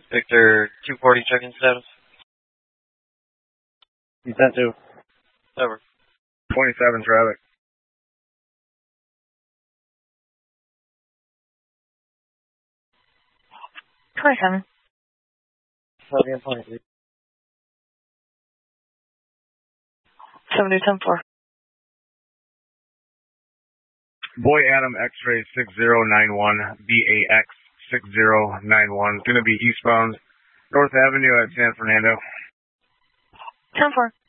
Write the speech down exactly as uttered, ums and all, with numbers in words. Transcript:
Victor two forty check-in status. You sent to? Over. twenty-seven traffic. twenty-seven. Seven twenty-three. seventy ten four. Boy Adam X-ray six zero nine one, B A X six zero nine one. Going to be eastbound North Avenue at San Fernando. ten four.